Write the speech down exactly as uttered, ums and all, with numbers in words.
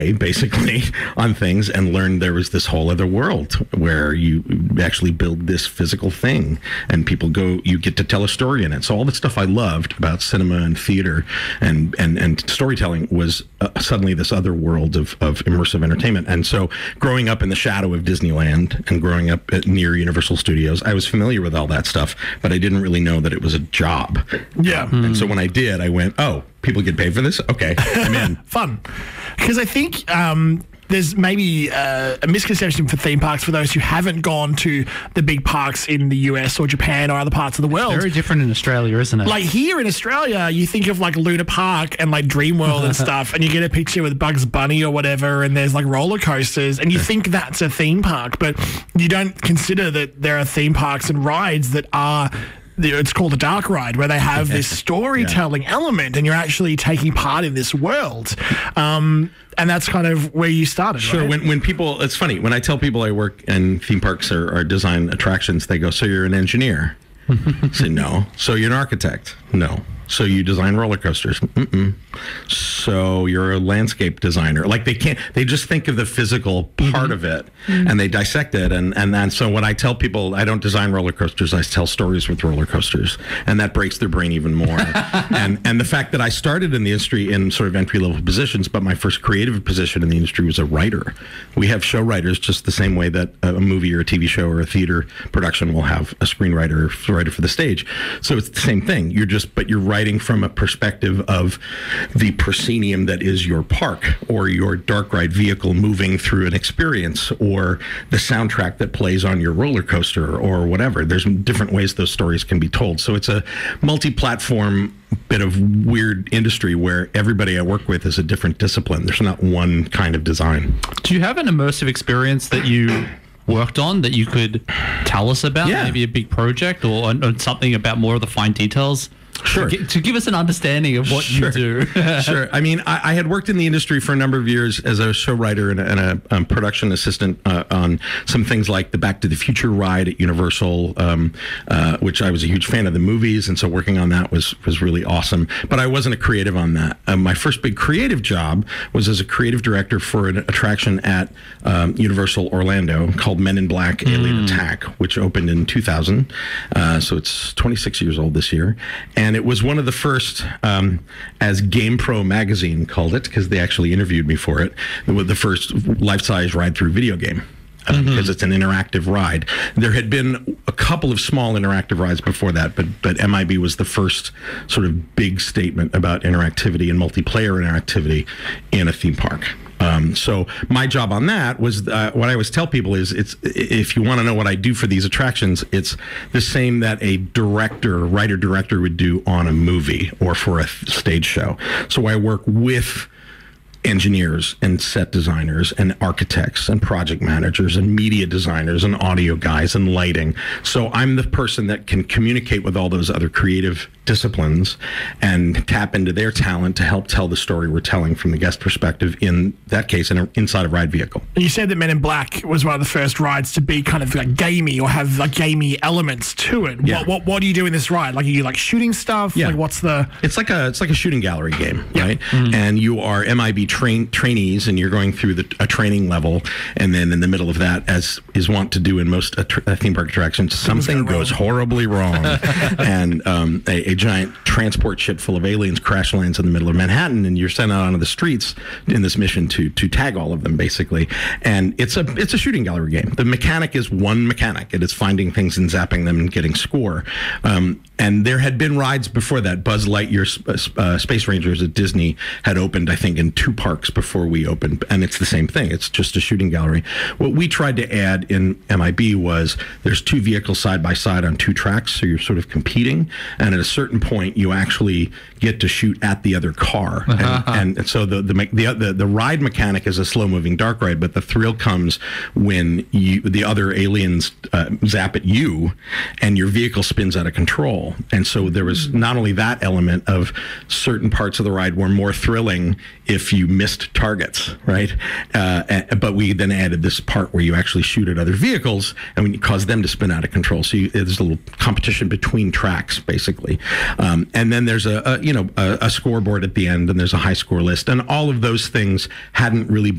basically on things and learned there was this whole other world where you actually build this physical thing and people go, you get to tell a story in it. So all the stuff I loved about cinema and theater and, and, and storytelling was uh, suddenly this other world of, of immersive entertainment. And so growing up in the shadow of Disneyland and growing up at, near Universal Studios, I was familiar with all that stuff, but I didn't really know that it was a job. Yeah. Um, and so when I did, I went, oh, people get paid for this? Okay, I'm in. Fun. Because I think um, there's maybe uh, a misconception for theme parks for those who haven't gone to the big parks in the U S or Japan or other parts of the world. Very different in Australia, isn't it? Like here in Australia, you think of like Luna Park and like Dreamworld and stuff, and you get a picture with Bugs Bunny or whatever, and there's like roller coasters, and you think that's a theme park, but you don't consider that there are theme parks and rides that are... It's called a dark ride, where they have this storytelling yeah. element, and you're actually taking part in this world. Um, and that's kind of where you started. Sure. Right? When when people, it's funny when I tell people I work in theme parks or, or design attractions, they go, "So you're an engineer?" I say, "No." "So you're an architect?" "No." "So you design roller coasters?" Mm-mm. "So you're a landscape designer?" Like they can't, they just think of the physical part mm-hmm. of it mm-hmm. and they dissect it. And, and then, so when I tell people I don't design roller coasters, I tell stories with roller coasters, and that breaks their brain even more. and, and the fact that I started in the industry in sort of entry level positions, but my first creative position in the industry was a writer. We have show writers just the same way that a movie or a T V show or a theater production will have a screenwriter or writer for the stage. So it's the same thing. You're just, but you're writing from a perspective of the proscenium that is your park or your dark ride vehicle moving through an experience, or the soundtrack that plays on your roller coaster or whatever. There's different ways those stories can be told. So it's a multi-platform bit of weird industry where everybody I work with is a different discipline. There's not one kind of design. Do you have an immersive experience that you worked on that you could tell us about? Yeah. Maybe a big project or, or something about more of the fine details? Sure. To, to give us an understanding of what sure. you do. Sure. I mean, I, I had worked in the industry for a number of years as a show writer and a, and a um, production assistant uh, on some things like the Back to the Future ride at Universal, um, uh, which I was a huge fan of the movies, and so working on that was was really awesome. But I wasn't a creative on that. Um, my first big creative job was as a creative director for an attraction at um, Universal Orlando called Men in Black mm. Alien Attack, which opened in two thousand. Uh, so it's twenty-six years old this year. And it was one of the first, um, as GamePro magazine called it, because they actually interviewed me for it, the first life-size ride-through video game. Uh, mm-hmm. Because it's an interactive ride. There had been a couple of small interactive rides before that, but but M I B was the first sort of big statement about interactivity and multiplayer interactivity in a theme park. Um, so my job on that was uh, what I always tell people is it's if you want to know what I do for these attractions, it's the same that a director, writer director would do on a movie or for a stage show. So I work with engineers and set designers and architects and project managers and media designers and audio guys and lighting. So I'm the person that can communicate with all those other creative disciplines and tap into their talent to help tell the story we're telling from the guest perspective, in that case, in a, inside a ride vehicle. And you said that Men in Black was one of the first rides to be kind of like gamey or have like gamey elements to it. Yeah. What, what what do you do in this ride? Like, are you like shooting stuff? Yeah. Like, what's the... It's like a it's like a shooting gallery game, yeah. right? Mm-hmm. And you are M I B train trainees, and you're going through the, a training level, and then in the middle of that, as is wont to do in most uh, theme park attractions, something goes horribly wrong, and um, a, a giant transport ship full of aliens crash lands in the middle of Manhattan, and you're sent out onto the streets in this mission to to tag all of them, basically. And it's a it's a shooting gallery game. The mechanic is one mechanic. It is finding things and zapping them and getting score. Um, and there had been rides before that. Buzz Lightyear uh, Space Rangers at Disney had opened, I think, in two parks before we opened, and it's the same thing. It's just a shooting gallery. What we tried to add in M I B was there's two vehicles side by side on two tracks, so you're sort of competing, and at a certain point you actually get to shoot at the other car. Uh-huh. And, and so the the, the the the ride mechanic is a slow moving dark ride, but the thrill comes when you the other aliens uh, zap at you and your vehicle spins out of control. control. And so there was not only that element of certain parts of the ride were more thrilling if you missed targets, right? Uh, and, but we then added this part where you actually shoot at other vehicles and when you cause them to spin out of control. So you, there's a little competition between tracks, basically. Um, and then there's a, a you know a, a scoreboard at the end, and there's a high score list, and all of those things hadn't really been